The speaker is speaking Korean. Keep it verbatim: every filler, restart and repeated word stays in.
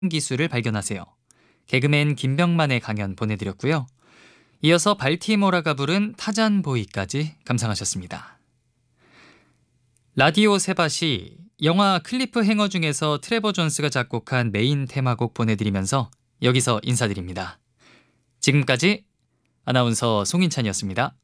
기술을 발견하세요. 개그맨 김병만의 강연 보내드렸고요. 이어서 발티모라가 부른 타잔보이까지 감상하셨습니다. 라디오 세바시 영화 클리프 행어 중에서 트레버 존스가 작곡한 메인 테마곡 보내드리면서 여기서 인사드립니다. 지금까지 아나운서 송인찬이었습니다.